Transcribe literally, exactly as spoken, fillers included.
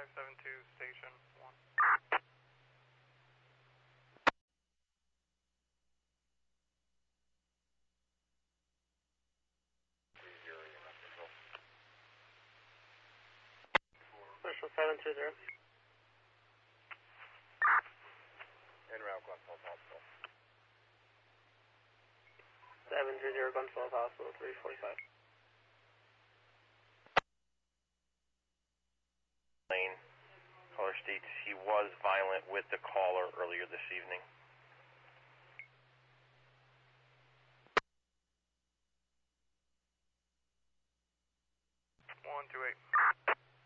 five seven two, station one. Special seven two zero. En route, Glenfell Hospital. seven two zero, Glenfell Hospital, three forty-five. Lane, caller states he was violent with the caller earlier this evening. one two eight.